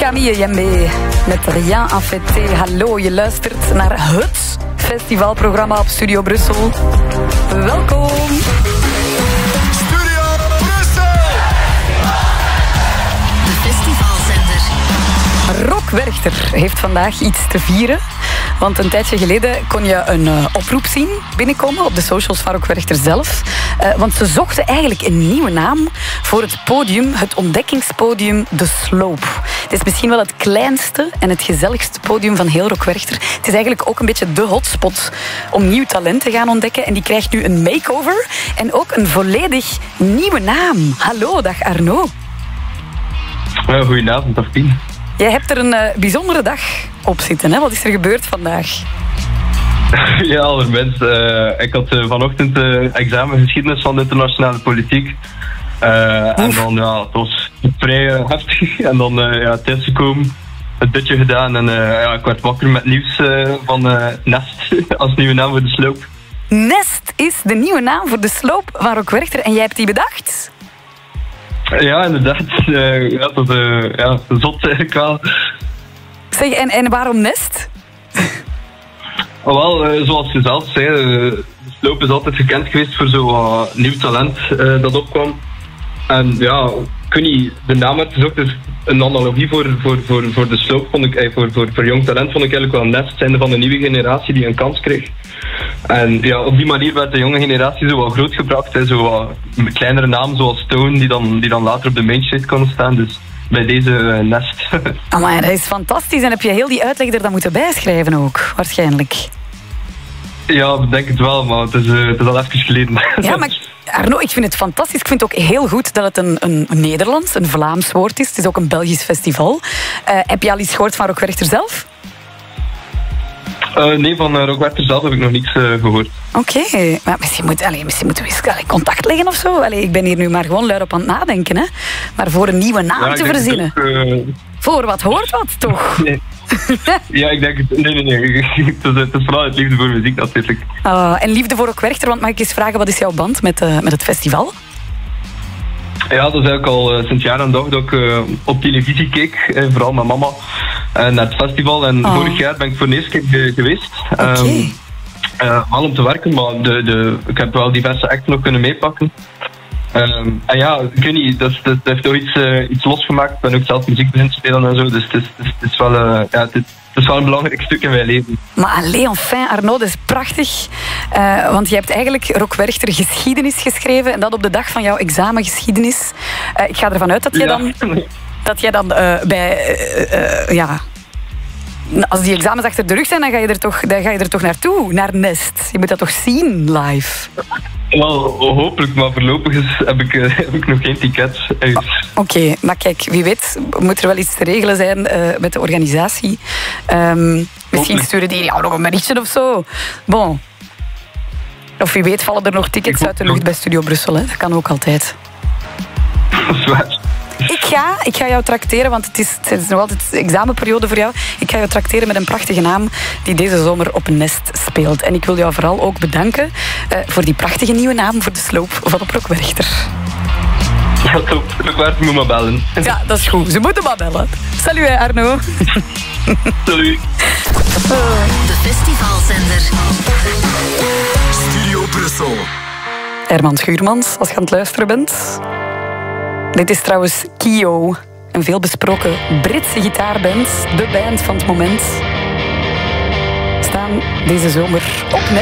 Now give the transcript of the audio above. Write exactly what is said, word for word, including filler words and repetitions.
Camille Jembe met Rien à fêter. Hallo, je luistert naar het festivalprogramma op Studio Brussel. Welkom. Studio Brussel! De festivalzender. Rock Werchter heeft vandaag iets te vieren. Want een tijdje geleden kon je een uh, oproep zien binnenkomen op de socials van Rock Werchter zelf. Uh, want ze zochten eigenlijk een nieuwe naam voor het podium, het ontdekkingspodium De Slope. Het is misschien wel het kleinste en het gezelligste podium van heel Rock Werchter. Het is eigenlijk ook een beetje de hotspot om nieuw talent te gaan ontdekken. En die krijgt nu een makeover en ook een volledig nieuwe naam. Hallo, dag Arno. Uh, goedenavond, dag Pien. Jij hebt er een uh, bijzondere dag op zitten, hè? Wat is er gebeurd vandaag? Ja, allerminst. Uh, ik had uh, vanochtend uh, examen geschiedenis van de internationale politiek. Uh, en dan, ja, het was vrij uh, heftig. En dan uh, ja, thuis gekomen, het dutje gedaan. En uh, ja, ik werd wakker met nieuws uh, van uh, Nest als nieuwe naam voor de sloop. Nest is de nieuwe naam voor de sloop van Rock Werchter. En jij hebt die bedacht? Ja, inderdaad. Uh, ja, dat is uh, ja, zot eigenlijk wel. Zeg, en, en waarom Nest? Oh, wel, uh, zoals je zelf zei, uh, de sloop is altijd gekend geweest voor zo'n uh, nieuw talent uh, dat opkwam. En ja, ik weet niet, de naam werd gezocht, dus een analogie voor, voor, voor, voor de sloop, vond ik, eh, voor, voor, voor jong talent, vond ik eigenlijk wel Nest, zijnde van de nieuwe generatie die een kans kreeg. En ja, op die manier werd de jonge generatie zo wat grootgebracht, hè, zo wat een kleinere naam zoals Stone, die dan, die dan later op de mainstage kon staan, dus bij deze uh, Nest. Amai, dat is fantastisch. En heb je heel die uitleg er dan moeten bijschrijven ook, waarschijnlijk? Ja, ik denk het wel, maar het is, uh, het is al even geleden. Ja, maar Arno, ik vind het fantastisch. Ik vind het ook heel goed dat het een, een, een Nederlands, een Vlaams woord is. Het is ook een Belgisch festival. Uh, heb je al iets gehoord van Rock Werchter zelf? Uh, nee, van uh, Rock Werchter zelf heb ik nog niets uh, gehoord. Oké, okay. Maar misschien, moet, allez, misschien moeten we eens allez, contact leggen of zo. Allez, ik ben hier nu maar gewoon luid op aan het nadenken. Hè. Maar voor een nieuwe naam ja, te verzinnen. Ook, uh... Voor wat hoort wat, toch? Nee. Ja, ik denk het. Nee, nee, nee. Het is, het is vooral het liefde voor muziek natuurlijk. Uh, en liefde voor Rock Werchter, want mag ik eens vragen, wat is jouw band met, uh, met het festival? Ja, dat is eigenlijk al uh, sinds jaar en dag dat ik uh, op televisie keek, eh, vooral met mama, uh, naar het festival. En oh. vorig jaar ben ik voor de eerste keer ge- geweest. Oké. Okay. Um, uh, al om te werken, maar de, de, ik heb wel diverse acten nog kunnen meepakken. Um, en ja, ik weet niet, dat, dat, dat heeft toch iets, uh, iets losgemaakt. Ik ben ook zelf muziek beginnen spelen en zo, dus het is, het is, het is wel, uh, ja, het is, het is wel een belangrijk stuk in mijn leven. Maar allee, enfin, Arno, dat is prachtig. Uh, want je hebt eigenlijk Rock Werchter geschiedenis geschreven en dat op de dag van jouw examengeschiedenis. Uh, ik ga ervan uit dat jij dan, ja. dat jij dan uh, bij... Uh, uh, ja... Als die examens achter de rug zijn, dan ga je er toch, dan ga je er toch naartoe, naar Nest. Je moet dat toch zien, live? Wel, hopelijk, maar voorlopig is, heb, ik, uh, heb ik nog geen ticket. Oké, okay, maar kijk, wie weet moet er wel iets te regelen zijn uh, met de organisatie. Um, misschien sturen die jou nog een berichtje of zo. Bon. Of wie weet vallen er nog tickets uit de lucht bij Studio Brussel. Hè? Dat kan ook altijd. Dat is waar. Ik ga, ik ga jou trakteren, want het is, het is nog altijd examenperiode voor jou. Ik ga jou trakteren met een prachtige naam die deze zomer op Nest speelt. En ik wil jou vooral ook bedanken uh, voor die prachtige nieuwe naam voor de sloop van op Rock Werchter. Ja, top. Rock Werchter moet maar bellen. Ja, dat is goed. Ze moeten maar bellen. Salut, Arno. Salut. De festivalzender. Studio Brussel. Herman Schuurmans, als je aan het luisteren bent. Dit is trouwens Kio, een veelbesproken Britse gitaarband, de band van het moment. Staan deze zomer op Nest.